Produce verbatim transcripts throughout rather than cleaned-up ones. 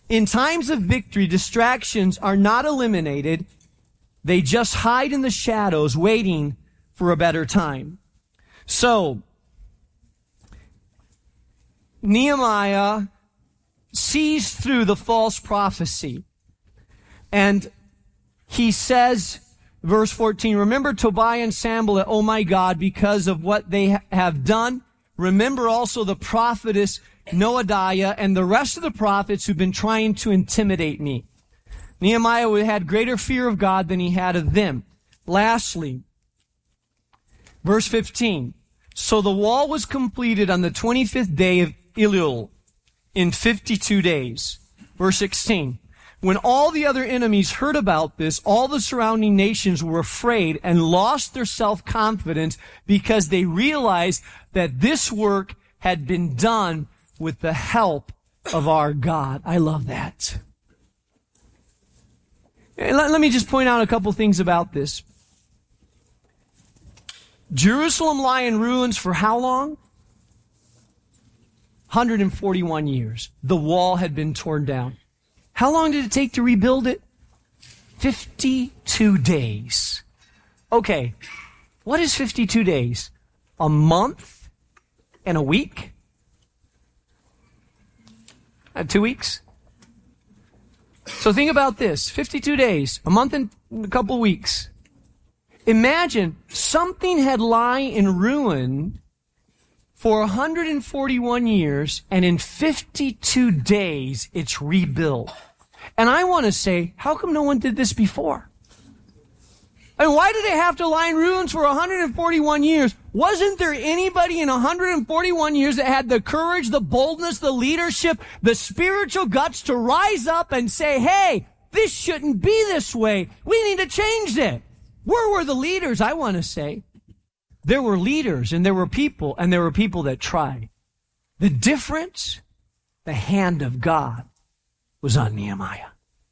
In times of victory, distractions are not eliminated. They just hide in the shadows, waiting for a better time. So, Nehemiah sees through the false prophecy. And he says, verse fourteen, remember Tobiah and Sanballat, oh my God, because of what they ha- have done. Remember also the prophetess Noadiah and the rest of the prophets who've been trying to intimidate me. Nehemiah had greater fear of God than he had of them. Lastly, verse fifteen, so the wall was completed on the twenty-fifth day of Elul in fifty-two days. Verse sixteen, when all the other enemies heard about this, all the surrounding nations were afraid and lost their self-confidence because they realized that this work had been done with the help of our God. I love that. And let, let me just point out a couple things about this. Jerusalem lay in ruins for how long? one hundred forty-one years. The wall had been torn down. How long did it take to rebuild it? fifty-two days. Okay, what is fifty-two days? A month and a week? Uh, two weeks? So think about this. fifty-two days, a month and a couple weeks. Imagine something had lie in ruin for one hundred forty-one years, and in fifty-two days, it's rebuilt. And I want to say, how come no one did this before? I mean, why did it have to lie in ruins for one hundred forty-one years? Wasn't there anybody in one hundred forty-one years that had the courage, the boldness, the leadership, the spiritual guts to rise up and say, hey, this shouldn't be this way. We need to change it. Where were the leaders, I want to say? There were leaders and there were people and there were people that tried. The difference, the hand of God was on Nehemiah.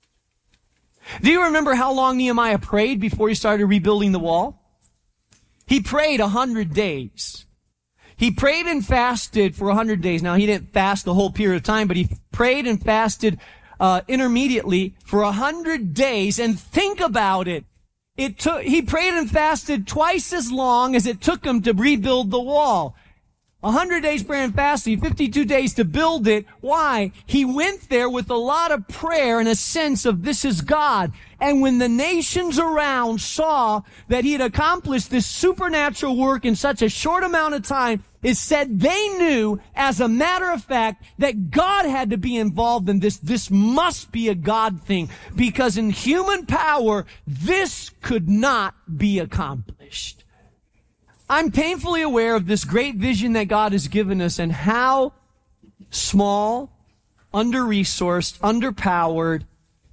Do you remember how long Nehemiah prayed before he started rebuilding the wall? He prayed a hundred days. He prayed and fasted for a hundred days. Now, he didn't fast the whole period of time, but he prayed and fasted uh, intermediately for a hundred days. And think about it. It took, he prayed and fasted twice as long as it took him to rebuild the wall. A hundred days prayer and fasting, fifty-two days to build it. Why? He went there with a lot of prayer and a sense of this is God. And when the nations around saw that he had accomplished this supernatural work in such a short amount of time, it said they knew, as a matter of fact, that God had to be involved in this. This must be a God thing, because in human power, this could not be accomplished. I'm painfully aware of this great vision that God has given us and how small, under-resourced, underpowered,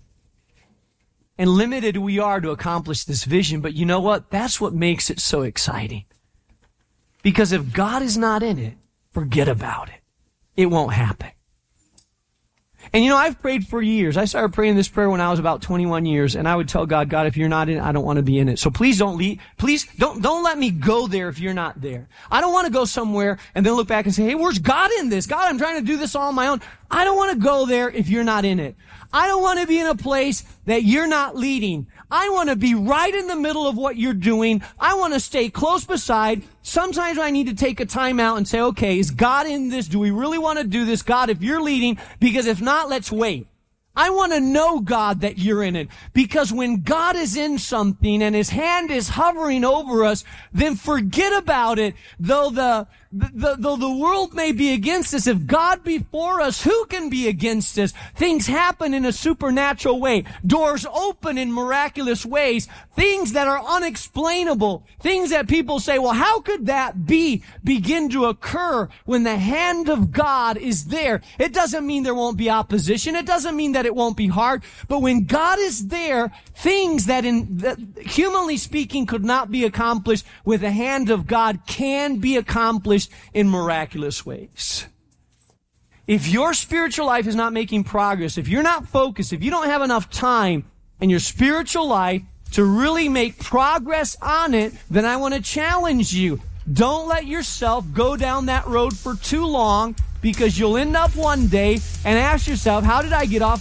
and limited we are to accomplish this vision. But you know what? That's what makes it so exciting. Because if God is not in it, forget about it. It won't happen. And you know, I've prayed for years. I started praying this prayer when I was about twenty-one years, and I would tell God, God, if you're not in it, I don't want to be in it. So please don't leave. Please don't, don't let me go there if you're not there. I don't want to go somewhere and then look back and say, hey, where's God in this? God, I'm trying to do this all on my own. I don't want to go there if you're not in it. I don't want to be in a place that you're not leading. I want to be right in the middle of what you're doing. I want to stay close beside. Sometimes I need to take a time out and say, okay, is God in this? Do we really want to do this? God, if you're leading, because if not, let's wait. I want to know, God, that you're in it. Because when God is in something and his hand is hovering over us, then forget about it. Though the, the, though the world may be against us, if God be for us, who can be against us? Things happen in a supernatural way. Doors open in miraculous ways. Things that are unexplainable. Things that people say, well, how could that be? Begin to occur when the hand of God is there. It doesn't mean there won't be opposition. It doesn't mean that it won't be hard. But when God is there, things that in, that humanly speaking could not be accomplished with the hand of God can be accomplished in miraculous ways. If your spiritual life is not making progress, if you're not focused, if you don't have enough time in your spiritual life to really make progress on it, then I want to challenge you. Don't let yourself go down that road for too long, because you'll end up one day and ask yourself, how did I get off